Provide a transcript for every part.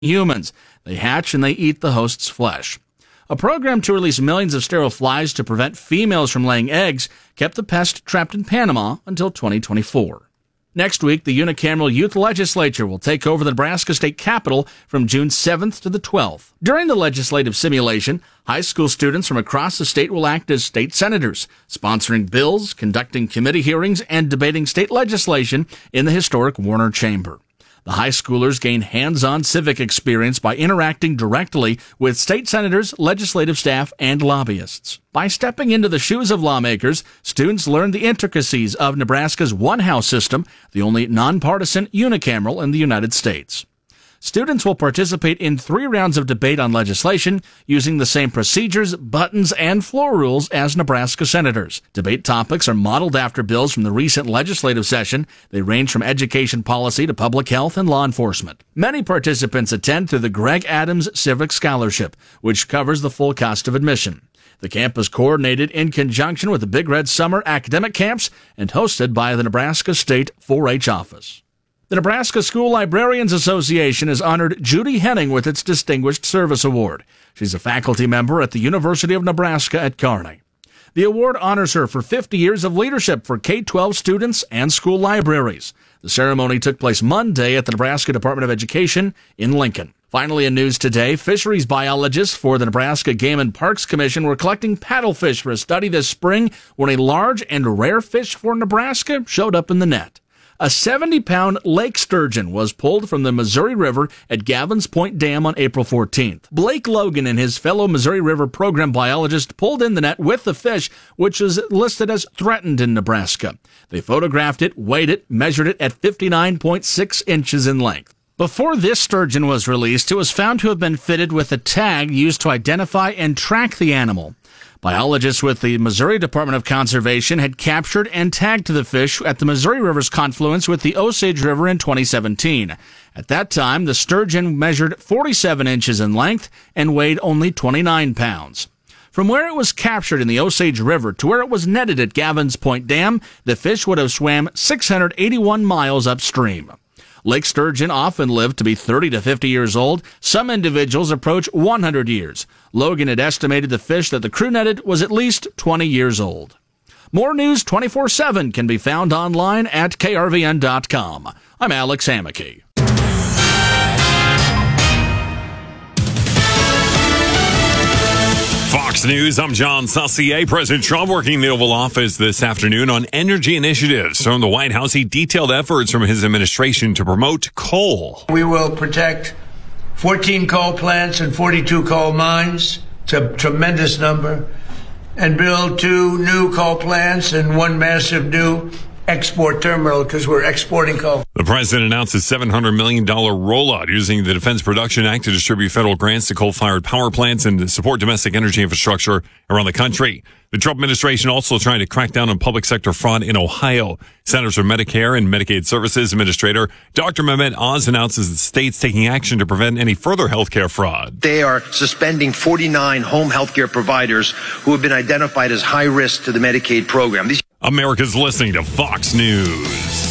humans. They hatch and they eat the host's flesh. A program to release millions of sterile flies to prevent females from laying eggs kept the pest trapped in Panama until 2024. Next week, the unicameral youth legislature will take over the Nebraska state capitol from June 7th to the 12th. During the legislative simulation, high school students from across the state will act as state senators, sponsoring bills, conducting committee hearings, and debating state legislation in the historic Warner Chamber. The high schoolers gain hands-on civic experience by interacting directly with state senators, legislative staff, and lobbyists. By stepping into the shoes of lawmakers, students learn the intricacies of Nebraska's one-house system, the only nonpartisan unicameral in the United States. Students will participate in 3 rounds of debate on legislation using the same procedures, buttons, and floor rules as Nebraska senators. Debate topics are modeled after bills from the recent legislative session. They range from education policy to public health and law enforcement. Many participants attend through the Greg Adams Civic Scholarship, which covers the full cost of admission. The camp is coordinated in conjunction with the Big Red Summer academic camps and hosted by the Nebraska State 4-H office. The Nebraska School Librarians Association has honored Judy Henning with its Distinguished Service Award. She's a faculty member at the University of Nebraska at Kearney. The award honors her for 50 years of leadership for K-12 students and school libraries. The ceremony took place Monday at the Nebraska Department of Education in Lincoln. Finally, in news today, fisheries biologists for the Nebraska Game and Parks Commission were collecting paddlefish for a study this spring when a large and rare fish for Nebraska showed up in the net. A 70-pound lake sturgeon was pulled from the Missouri River at Gavins Point Dam on April 14th. Blake Logan and his fellow Missouri River program biologist pulled in the net with the fish, which was listed as threatened in Nebraska. They photographed it, weighed it, measured it at 59.6 inches in length. Before this sturgeon was released, it was found to have been fitted with a tag used to identify and track the animal. Biologists with the Missouri Department of Conservation had captured and tagged the fish at the Missouri River's confluence with the Osage River in 2017. At that time, the sturgeon measured 47 inches in length and weighed only 29 pounds. From where it was captured in the Osage River to where it was netted at Gavins Point Dam, the fish would have swam 681 miles upstream. Lake sturgeon often live to be 30 to 50 years old. Some individuals approach 100 years. Logan had estimated the fish that the crew netted was at least 20 years old. More news 24/7 can be found online at krvn.com. I'm Alex Hammaky. Fox News, I'm John Saucier. President Trump working in the Oval Office this afternoon on energy initiatives. From the White House, he detailed efforts from his administration to promote coal. We will protect 14 coal plants and 42 coal mines. It's a tremendous number. And build 2 new coal plants and 1 massive new export terminal because we're exporting coal. The president announced a $700 million rollout using the Defense Production Act to distribute federal grants to coal-fired power plants and to support domestic energy infrastructure around the country. The Trump administration also trying to crack down on public sector fraud in Ohio. Centers for Medicare and Medicaid Services Administrator Dr. Mehmet Oz announces the state's taking action to prevent any further health care fraud. They are suspending 49 home health care providers who have been identified as high risk to the Medicaid program. America's listening to Fox News.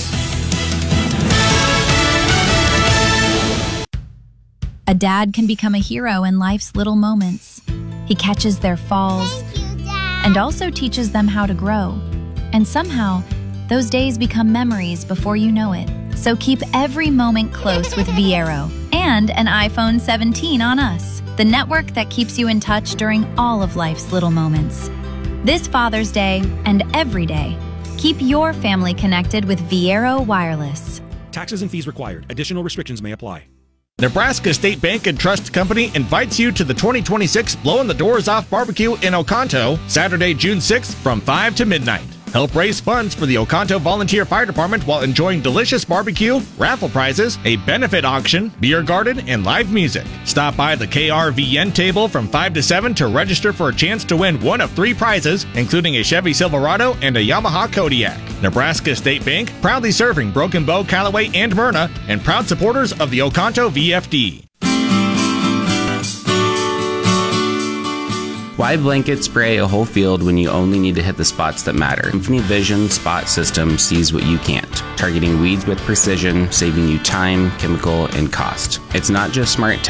A dad can become a hero in life's little moments. He catches their falls and also teaches them how to grow. And somehow, those days become memories before you know it. So keep every moment close with Viero and an iPhone 17 on us, the network that keeps you in touch during all of life's little moments. This Father's Day and every day, keep your family connected with Viero Wireless. Taxes and fees required. Additional restrictions may apply. Nebraska State Bank and Trust Company invites you to the 2026 Blowing the Doors Off Barbecue in Oconto, Saturday, June 6th from 5 to midnight. Help raise funds for the Oconto Volunteer Fire Department while enjoying delicious barbecue, raffle prizes, a benefit auction, beer garden, and live music. Stop by the KRVN table from 5 to 7 to register for a chance to win one of 3 prizes, including a Chevy Silverado and a Yamaha Kodiak. Nebraska State Bank, proudly serving Broken Bow, Callaway, and Myrna, and proud supporters of the Oconto VFD. Why blanket spray a whole field when you only need to hit the spots that matter? Infinite Vision Spot System sees what you can't. targeting weeds with precision, saving you time, chemical, and cost. It's not just smart